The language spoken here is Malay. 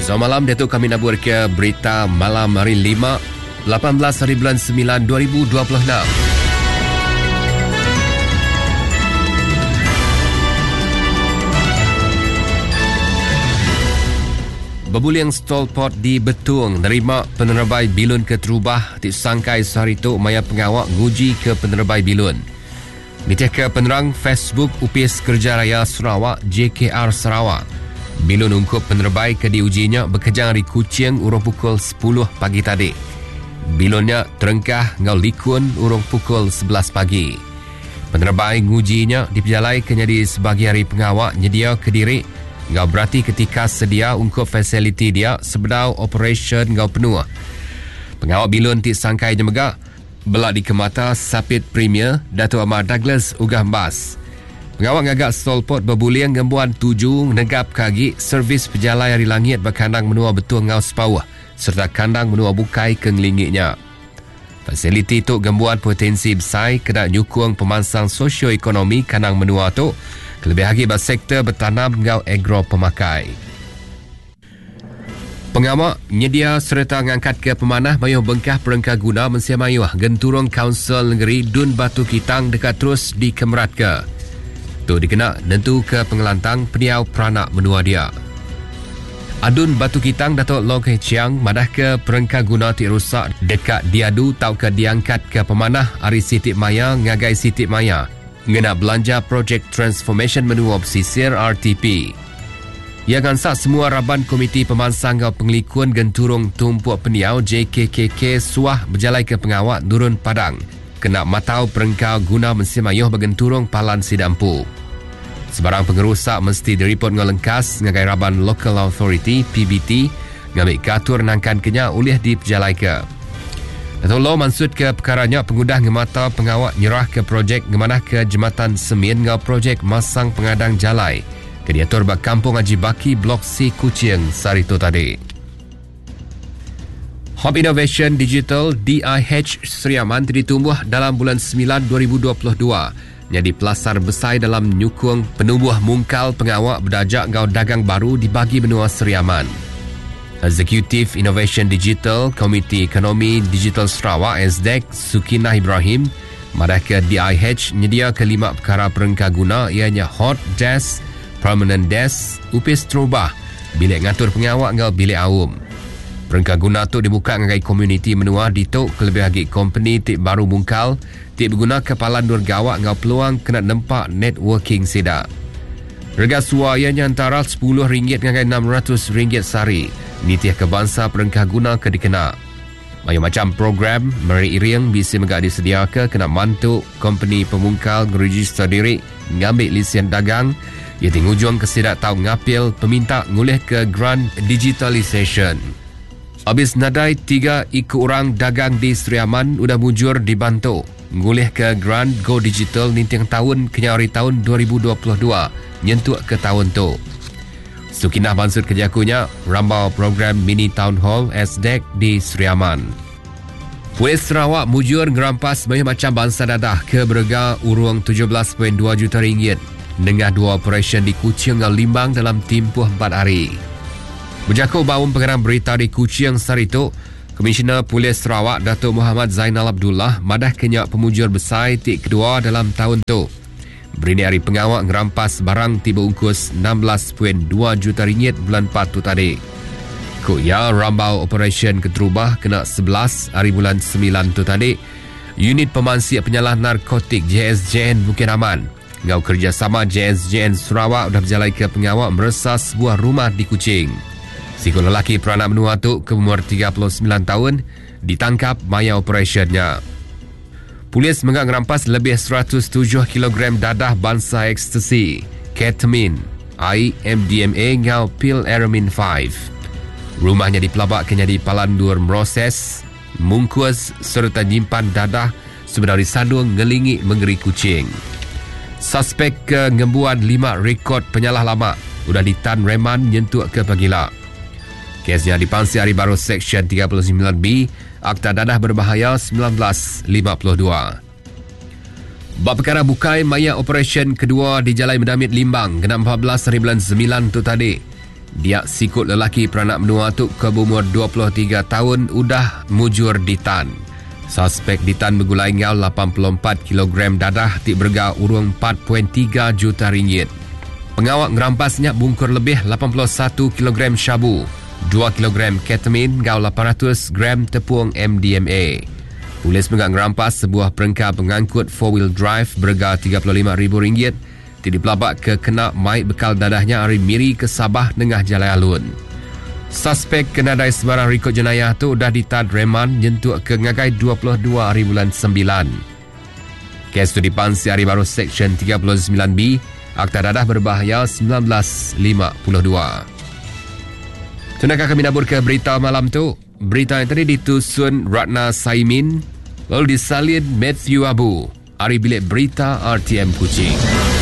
Selamat malam, Datuk. Kami nak buat ke berita malam hari 5, 18 hari bulan 9, 2026. Berbuliang stol pot di Betung nerima penerebai Bilun ke Terubah disangkai sehari itu maya pengawak nguji ke penerebai Bilun. Mitih ke penerang Facebook UPS Kerja Raya Sarawak JKR Sarawak. Bilun ungkup penerebai ke diujinya berkejang di Kuching urung pukul 10 pagi tadi. Bilunnya terengkah ngau likun urung pukul 11 pagi. Penerebai ngujinya diperjalai kenyadi sebagai hari pengawak nyedia ke diri ngau berarti ketika sedia ungkup fasiliti dia sebedau operation ngau penuh. Pengawak Bilun disangkai jemegak belak di Kemata Sapit Premier Datuk Amar Douglas Ugah Mbas. Pengawak ngagak stol pot berbuliang gembuan 7 negap kagi servis pejalai hari langit berkandang menua betul ngau sepawah serta kandang menua bukai ke ngelingitnya. Fasiliti itu gembuan potensi besar kena nyukung pemansang sosioekonomi kandang menua tu lebih lagi bagi sektor bertanam ngau agro pemakai. Pengawak nyedia serta ngangkat ke pemanah mayuh bengkah perengkah guna mensia mayuh genturung Kaunsil Negeri Dun Batu Kitang dekat terus di Kemerat ke. Tu dikena nentu ke pengelantang peniau peranak menua dia. Adun Batu Kitang Datuk Long Hei Chiang madah ke perengkah guna ti rusak dekat diadu tau ke diangkat ke pemanah Ari Sitik Maya ngagai Sitik Maya. Ngena belanja projek transformation menua pesisir RTP. Ia gansak semua raban komiti pemansang ngau pengelikun genturung tumpuk peniau JKKK suah berjalai ke pengawak Nurun Padang. Kena matau perengkau guna mensimayuh bergenturung Palan Sidampu. Sebarang pengerusak mesti diripot ngau lengkas ngagai raban Local Authority PBT ngambil katur nangkan kenya ulih di berjalai ke. Datuk Law maksud ke perkaranya pengudah ngemata pengawak nyerah ke projek ngemanah ke Jembatan Semin ngau projek masang pengadang jalai ke diatur bak Kampung Haji Baki Blok C Kuching sarito tadi. Hub Innovation Digital DIH Seriaman ditumbuh dalam bulan 9 2022 menjadi pelasar besar dalam nyukung penubuh mungkal pengawak berdajak ngau dagang baru dibagi benua Seriaman. Executive Innovation Digital Komiti Ekonomi Digital Sarawak SDEC Sukinah Ibrahim madah ke DIH nyedia ke 5 perkara perengkah guna ianya Hot Desk, Permanent Desk, UPS Terubah, bilik ngatur pengawak ngau bilik awam. Perengkah guna tu dibuka ngagai komuniti menua dituk kelebih lagi company tik baru mungkal tik berguna kepalan durgawak ngau peluang kena nempak networking sedak. Rega suah ianya antara RM10 ngagai RM600 sehari. Nitiah kebangsa perengkah guna ke dikena. Mayu macam program meri iring bisa megak disedia ke kena mantuk company pemungkal ngeregister diri ngambil lisen dagang ia tingujung kesedak tahu ngapil peminta ngulih ke grant digitalisation. Habis nadai 3 ikut orang dagang di Seriaman udah mujur dibantu ngulih ke grant Go Digital nintiang tahun kenyari tahun 2022 nyentuh ke tahun tu. Sukinah bansut kejakunya rambau program mini town hall SDEC di Seriaman. Polis Sarawak mujur ngerampas banyak macam bangsa dadah ke berega urung RM17.2 juta dengan 2 operation di Kuching dan Limbang dalam tempoh 4 hari. Berjaku bawang pengarang berita di Kuching sarito, Komisioner Polis Sarawak Datuk Muhammad Zainal Abdullah madah kenyak pemujur besar tik kedua dalam tahun tu. Berini hari pengawak ngerampas barang tiba ungkus RM16.2 juta bulan 4 tu tadi. Kok ya rambau operation keterubah kena 11 hari bulan 9 tu tadi. Unit pemansiak penyalah narkotik JSJN Bukit Aman ngau kerjasama JSJN Sarawak sudah berjalai ke pengawak meresas sebuah rumah di Kuching. Si lelaki peranak menua tu ke umur 39 tahun ditangkap maya operationnya. Polis mengang rampas lebih 107 kg dadah bangsa ekstasi, ketamine, MDMA ngau pil Aramin 5. Rumahnya dipelabak kenyadi palandur meroses, mungkus serta nyimpan dadah sebenarnya sadung ngelingi mengeri Kuching. Suspek ke ngembuan 5 rekod penyalah lama udah ditan reman nyentuh ke pagila. Kesnya dipansi hari baru Seksyen 39B, Akta Dadah Berbahaya 1952. Bab perkara bukai maya operation kedua di Jalai Mendamit Limbang, genap 14 hari bulan 9 tu tadi. Dia sikut lelaki peranak menua tu ke berumur 23 tahun udah mujur di Tan. Suspek di Tan bergulai ngau 84 kg dadah ti berga urung 4.3 juta ringgit. Pengawak ngerampasnya bungkur lebih 81 kg syabu, 2 kg ketamin ngau 800 gram tepung MDMA. Polis juga ngerampas sebuah perengkap pengangkut 4-wheel drive berga RM35,000 ti dipelabak ke kena mai bekal dadahnya hari Miri ke Sabah Tengah Jalai Alun. Suspek kenadai sebarang rekod jenayah tu dah ditad reman nyentuk ke ngagai 22 hari bulan 9. Kes tu dipansi hari baru Seksyen 39B, Akta Dadah Berbahaya 1952. Tunakah kami nabur ke berita malam tu? Berita yang tadi ditusun Ratna Saimin, lalu disalin Matthew Abu. Hari bilik berita RTM Kuching.